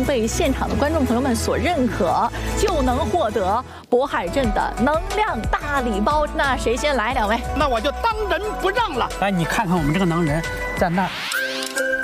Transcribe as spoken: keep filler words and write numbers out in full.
定被现场的观众朋友们所认可，就能获得渤海镇的能量大礼包。那谁先来？两位？ 那我就当仁不让了。 来，你看看我们这个能人，在那儿。